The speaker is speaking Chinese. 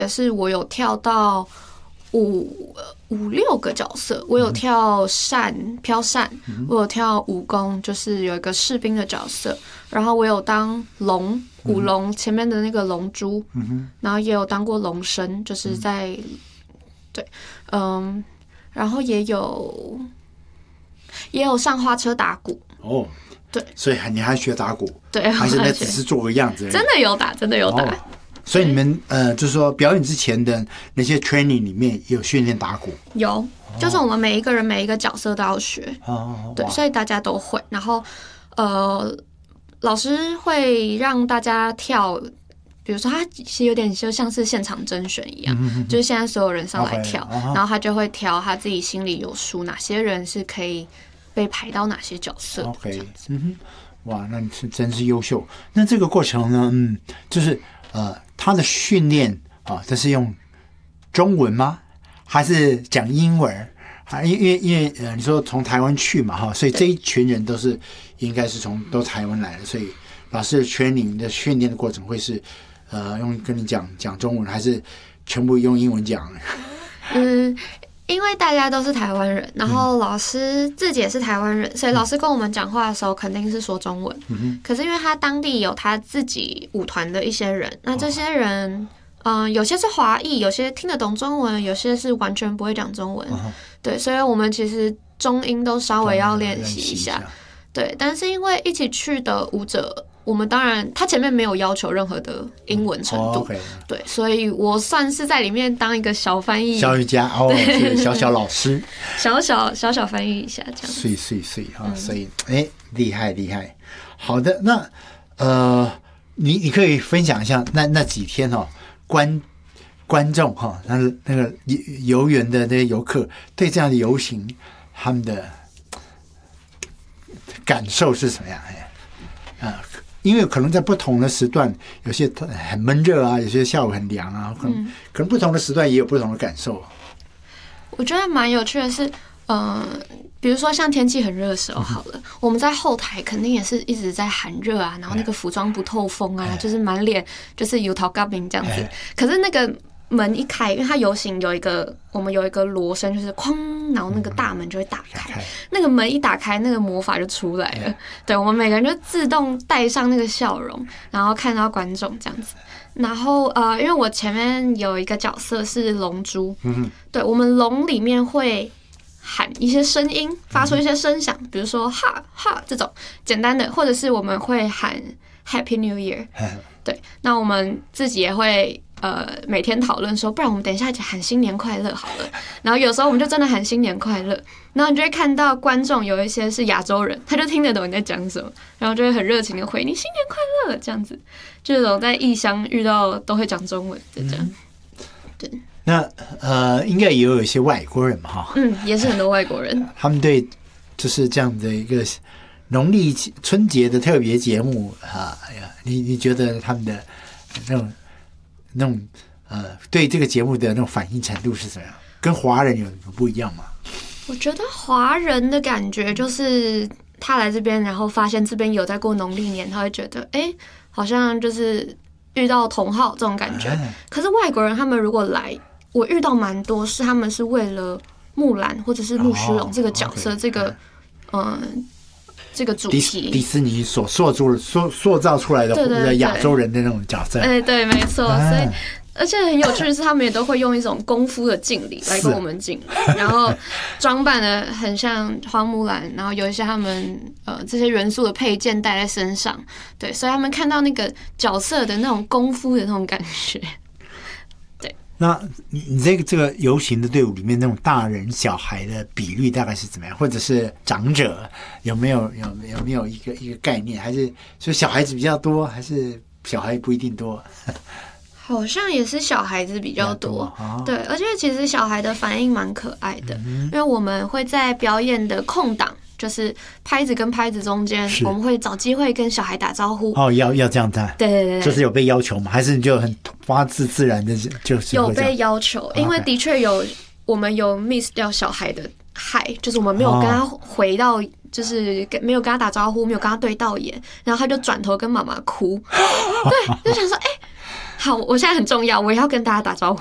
也是我有跳到5-6个角色，我有跳飘扇，我有跳武功，就是有一个士兵的角色，然后我有当龙舞龙前面的那个龙珠，然后也有当过龙神，就是在对，然后也有上花车打鼓哦。 对， 所以你还学打鼓？ 对， 还是那只是做个样子而已？ 真的有打，真的有打。 哦，所以你们就是说表演之前的那些 training 里面有训练打鼓？ 有，就是我们每一个人每一个角色都要学。对，所以大家都会。然后老师会让大家跳，比如说他其实有点就像是现场甄选一样，就是现在所有人上来跳，然后他就会挑他自己心里有数，哪些人是可以被排到哪些角色。 OK， 哇，那你真是优秀。那这个过程呢，就是他的训练啊，这是用中文吗？还是讲英文？因为你说从台湾去嘛哈，所以这一群人应该是都台湾来的，所以老师的 training 的训练的过程会是跟你讲中文，还是全部用英文讲？ 因为大家都是台湾人，然后老师自己也是台湾人，所以老师跟我们讲话的时候肯定是说中文。可是因为他当地有他自己舞团的一些人，那这些人有些是华裔，有些听得懂中文，有些是完全不会讲中文。对，所以我们其实中英都稍微要练习一下。对，但是因为一起去的舞者，我们当然他前面没有要求任何的英文程度，对，所以我算是在里面当一个小翻译， 小瑜伽是小老师， 小翻译一下这样。 所以厉害。好的，那你可以分享一下那几天观众那个游园的那些游客对这样的游行他们的感受是什么样？因为可能在不同的时段，有些很闷热啊，有些下午很凉啊，可能不同的时段也有不同的感受。 我觉得蛮有趣的是，比如说像天气很热的时候，好了，我们在后台肯定也是一直在喊热啊，然后那个服装不透风啊，就是满脸就是油桃嘎饼这样子。可是那个门一开，因为它游行我们有一个锣声，就是哐，然后那个大门就会打开。那个门一打开，那个魔法就出来了。对，我们每个人就自动带上那个笑容，然后看到观众这样子。然后因为我前面有一个角色是龙珠，对，我们龙里面会喊一些声音，发出一些声响，比如说哈哈这种简单的，或者是我们会喊 Happy New Year。对，那我们自己也会每天讨论说，不然我们等一下一起喊新年快乐好了。然后有时候我们就真的喊新年快乐，然后你就会看到观众有一些是亚洲人，他就听得懂你在讲什么，然后就会很热情的回你新年快乐这样子。这种在异乡遇到都会讲中文的这样。对。 那应该也有一些外国人嘛哈。 也是很多外国人。 他们对就是这样的一个农历春节的特别节目你觉得他们的那种对这个节目的那种反应程度是怎么样？跟华人有什么不一样吗？我觉得华人的感觉就是他来这边，然后发现这边有在过农历年，他会觉得好像就是遇到同好这种感觉。可是外国人他们如果来，我遇到蛮多是他们是为了木兰或者是木须龙这个角色，这个主题， 迪士尼所塑造出来的亚洲人的那种角色。 对，没错。所以而且很有趣的是，他们也都会用一种功夫的敬礼来跟我们敬礼，然后装扮的很像花木兰，然后有一些他们这些元素的配件带在身上。对，所以他们看到那个角色的那种功夫的那种感觉。 那你这个游行的队伍里面那种大人小孩的比率大概是怎么样？或者是长者有没有一个概念？还是说小孩子比较多，还是小孩不一定多？ 好像也是小孩子比较多，对，而且其实小孩的反应蛮可爱的，因为我们会在表演的空档，就是拍子跟拍子中间，我们会找机会跟小孩打招呼。 要这样子。对，就是有被要求吗？还是你就很发自然的就是有被要求？因为的确我们有 miss 掉小孩的嗨，就是我们没有跟他回到，就是没有跟他打招呼，没有跟他对到眼，然后他就转头跟妈妈哭。对，就想说好，我现在很重要，我也要跟大家打招呼。